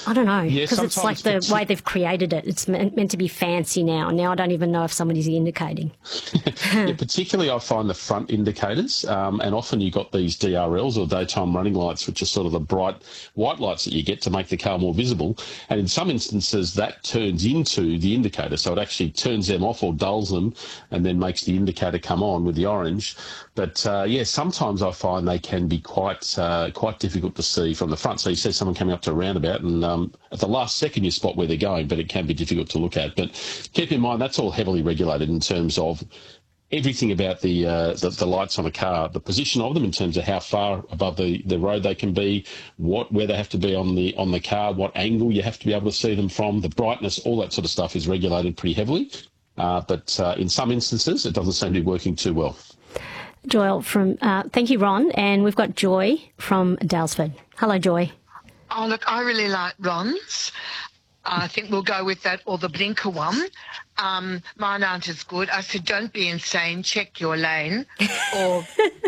I don't know, Yeah, because it's like the way they've created it. It's meant to be fancy now. Now I don't even know if somebody's indicating. Yeah, particularly I find the front indicators, and often you've got these DRLs or daytime running lights, which are sort of the bright white lights that you get to make the car more visible. And in some instances, that turns into the indicator. So it actually turns them off or dulls them and then makes the indicator come on with the orange. But, yeah, sometimes I find they can be quite difficult to see from the front. So you see someone coming up to a roundabout and at the last second you spot where they're going, but it can be difficult to look at. But keep in mind, that's all heavily regulated in terms of everything about the lights on a car, the position of them in terms of how far above the road they can be, where they have to be on the car, what angle you have to be able to see them from, the brightness, all that sort of stuff is regulated pretty heavily. But in some instances, it doesn't seem to be working too well. Joy thank you, Ron. And we've got Joy from Dalesford. Hello, Joy. Oh, look, I really like Ron's. I think we'll go with that or the blinker one. Mine aren't as good. I said, don't be insane, check your lane. Or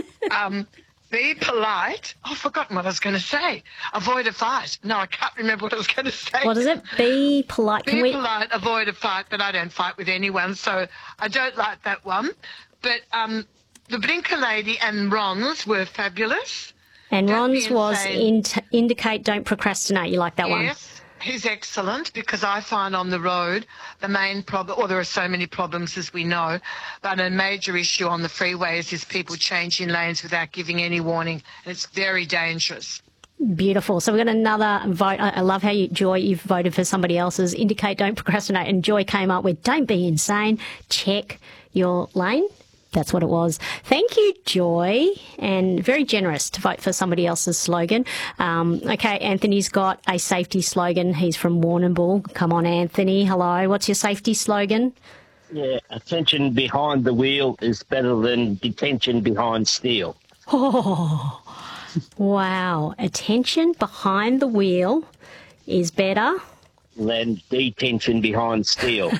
be polite. I've forgotten what I was going to say. Avoid a fight. No, I can't remember what I was going to say. What is it? Be polite. Be polite, avoid a fight, but I don't fight with anyone, so I don't like that one. But the blinker lady and Ron's were fabulous. And Ron's was indicate, don't procrastinate. You like that one? Yes, he's excellent because I find on the road the main problem, or there are so many problems as we know, but a major issue on the freeways is people changing lanes without giving any warning, and it's very dangerous. Beautiful. So we've got another vote. I love how Joy, you've voted for somebody else's. Indicate, don't procrastinate. And Joy came up with, don't be insane, check your lane. That's what it was. Thank you, Joy, and very generous to vote for somebody else's slogan. Okay, Anthony's got a safety slogan. He's from Warrnambool. Come on, Anthony. Hello. What's your safety slogan? Yeah, attention behind the wheel is better than detention behind steel. Oh, wow. Attention behind the wheel is better than detention behind steel.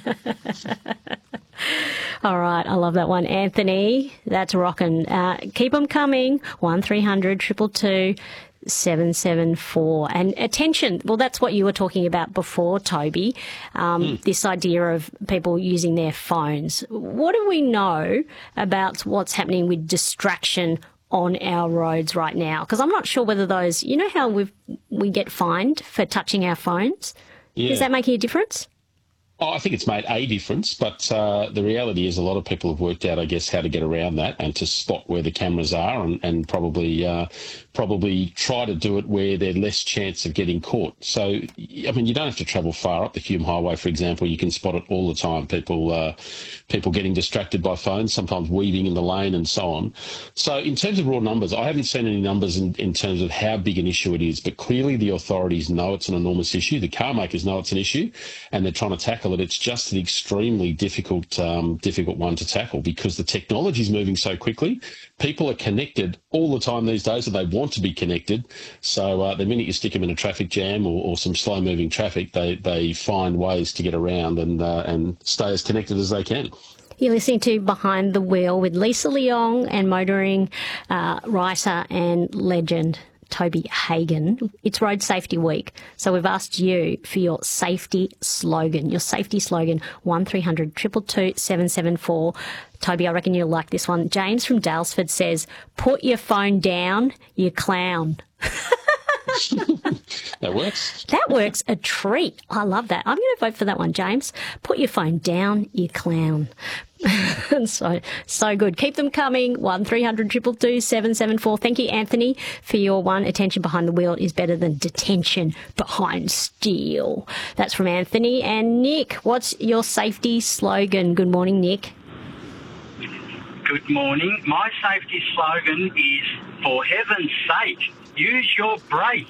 All right, I love that one. Anthony, that's rocking. Keep them coming, 1300 222 774. And attention, well, that's what you were talking about before, Toby, this idea of people using their phones. What do we know about what's happening with distraction on our roads right now? Because I'm not sure whether those, you know how we get fined for touching our phones? Yeah. Is that making a difference? Oh, I think it's made a difference, but the reality is a lot of people have worked out, I guess, how to get around that and to spot where the cameras are and probably try to do it where there's less chance of getting caught. So, I mean, you don't have to travel far up the Hume Highway, for example. You can spot it all the time. People getting distracted by phones, sometimes weaving in the lane and so on. So in terms of raw numbers, I haven't seen any numbers in terms of how big an issue it is, but clearly the authorities know it's an enormous issue. The car makers know it's an issue and they're trying to tackle it. It's just an extremely difficult one to tackle because the technology is moving so quickly. People are connected all the time these days and they want to be connected. So the minute you stick them in a traffic jam or some slow-moving traffic, they find ways to get around and stay as connected as they can. You're listening to Behind the Wheel with Lisa Leong and motoring writer and legend Toby Hagen. It's Road Safety Week, so we've asked you for your safety slogan. Your safety slogan, 1300 222 774. Toby, I reckon you'll like this one. James from Dalesford says, put your phone down, you clown. That works. That works a treat. I love that. I'm going to vote for that one, James. Put your phone down, you clown. So good. Keep them coming. 1300 222 774. Thank you, Anthony, for your one. Attention behind the wheel is better than detention behind steel. That's from Anthony. And Nick, what's your safety slogan? Good morning, Nick. Good morning. My safety slogan is, for heaven's sake, use your brake.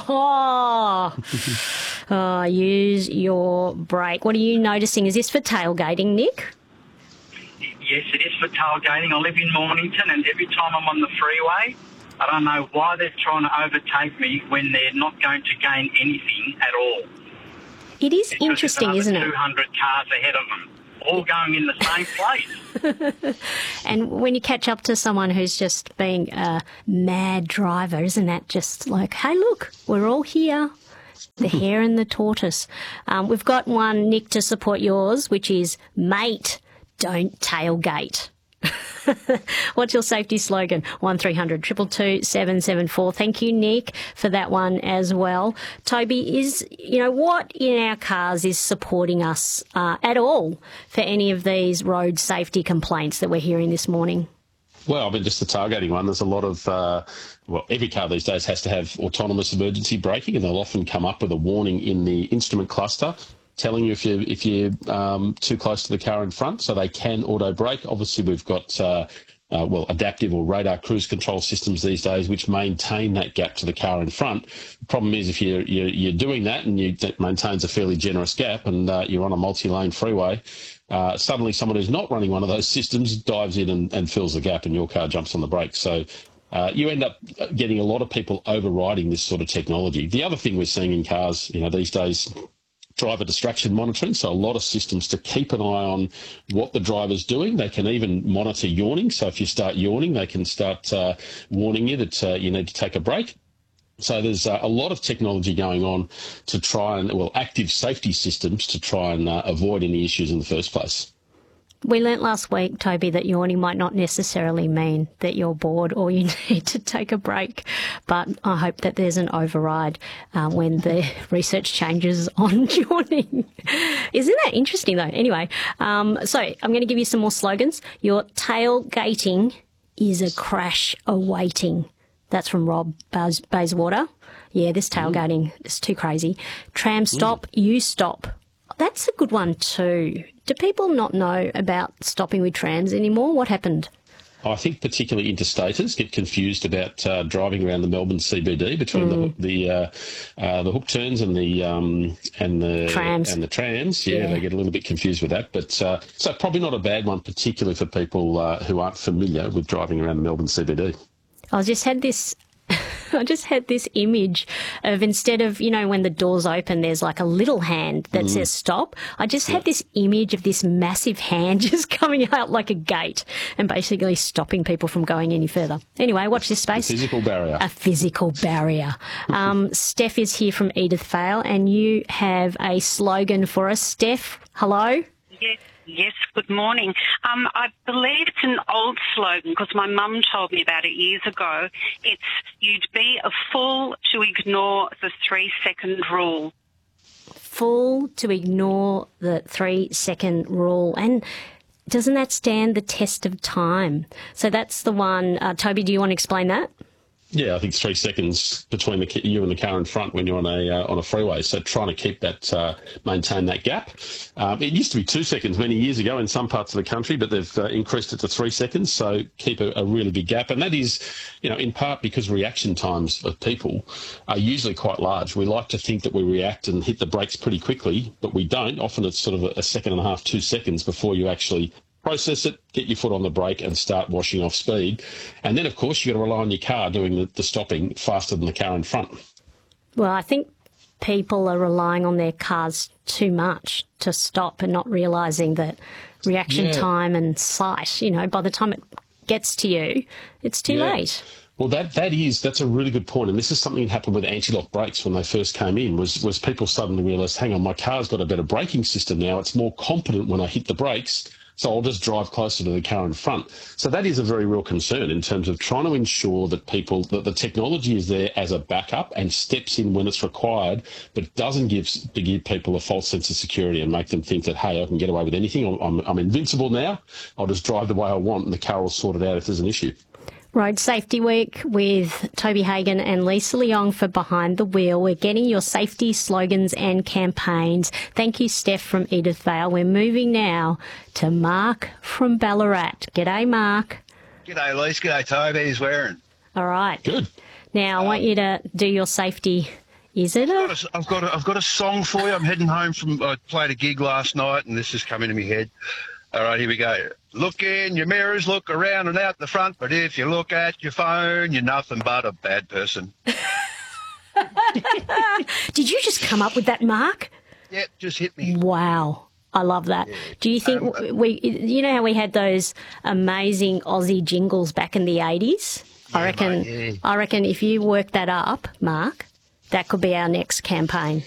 Use your brake. What are you noticing? Is this for tailgating, Nick? Yes, it is for tailgating. I live in Mornington, and every time I'm on the freeway, I don't know why they're trying to overtake me when they're not going to gain anything at all. It is interesting, isn't it? 200 cars ahead of them, all going in the same place. And when you catch up to someone who's just being a mad driver, isn't that just like, hey, look, we're all here. The hare and the tortoise. We've got one, Nick, to support yours, which is, mate, don't tailgate. What's your safety slogan? 1300 222 774. Thank you, Nick, for that one as well. Toby, what in our cars is supporting us at all for any of these road safety complaints that we're hearing this morning? Well, I mean, just the tailgating one, there's a lot of, every car these days has to have autonomous emergency braking, and they'll often come up with a warning in the instrument cluster telling you if you're too close to the car in front, so they can auto brake. Obviously, we've got adaptive or radar cruise control systems these days, which maintain that gap to the car in front. The problem is if you're doing that and that maintains a fairly generous gap, and you're on a multi-lane freeway, suddenly someone who's not running one of those systems dives in and fills the gap, and your car jumps on the brakes. So you end up getting a lot of people overriding this sort of technology. The other thing we're seeing in cars, these days, driver distraction monitoring, so a lot of systems to keep an eye on what the driver's doing. They can even monitor yawning, so if you start yawning, they can start warning you that you need to take a break. So there's a lot of technology going on to try and, active safety systems to try and avoid any issues in the first place. We learnt last week, Toby, that yawning might not necessarily mean that you're bored or you need to take a break, but I hope that there's an override when the research changes on yawning. Isn't that interesting, though? Anyway, so I'm going to give you some more slogans. Your tailgating is a crash awaiting. That's from Rob Bayswater. Yeah, this tailgating is too crazy. Tram stop, you stop. That's a good one too. Do people not know about stopping with trams anymore? What happened? I think particularly interstaters get confused about driving around the Melbourne CBD between the hook turns and the trams. Yeah, they get a little bit confused with that. But so probably not a bad one, particularly for people who aren't familiar with driving around the Melbourne CBD. I just had this image of, instead of, when the doors open, there's like a little hand that says stop. I just had this image of this massive hand just coming out like a gate and basically stopping people from going any further. Anyway, watch this space. A physical barrier. A physical barrier. Steph is here from Edith Vale, and you have a slogan for us. Steph, hello. Yes, good morning. I believe it's an old slogan because my mum told me about it years ago. It's, you'd be a fool to ignore the 3-second rule. Fool to ignore the 3-second rule. And doesn't that stand the test of time? So that's the one. Toby, do you want to explain that? Yeah, I think 3 seconds between you and the car in front when you're on a freeway. So trying to keep that, maintain that gap. It used to be 2 seconds many years ago in some parts of the country, but they've increased it to 3 seconds. So keep a really big gap, and that is, in part because reaction times of people are usually quite large. We like to think that we react and hit the brakes pretty quickly, but we don't. Often it's sort of a second and a half, 2 seconds before you actually process it, get your foot on the brake and start washing off speed. And then, of course, you've got to rely on your car doing the stopping faster than the car in front. Well, I think people are relying on their cars too much to stop and not realising that reaction time and sight, by the time it gets to you, it's too late. Well, that's a really good point, and this is something that happened with anti-lock brakes when they first came in. Was people suddenly realised, hang on, my car's got a better braking system now. It's more competent when I hit the brakes, so I'll just drive closer to the car in front. So that is a very real concern in terms of trying to ensure that that the technology is there as a backup and steps in when it's required, but doesn't give people a false sense of security and make them think that, hey, I can get away with anything. I'm invincible now. I'll just drive the way I want, and the car will sort it out if there's an issue. Road Safety Week with Toby Hagan and Lisa Leong for Behind the Wheel. We're getting your safety slogans and campaigns. Thank you, Steph from Edith Vale. We're moving now to Mark from Ballarat. G'day, Mark. G'day, Lisa. G'day, Toby. He's wearing. All right. Good. Now, I want you to do your safety. Is it? I've got a song for you. I'm heading home I played a gig last night, and this is coming to my head. All right, here we go. Look in your mirrors, look around and out the front, but if you look at your phone, you're nothing but a bad person. Did you just come up with that, Mark? Yep, just hit me. Wow. I love that. Yeah. Do you think how we had those amazing Aussie jingles back in the 80s? Yeah, I reckon if you work that up, Mark, That could be our next campaign.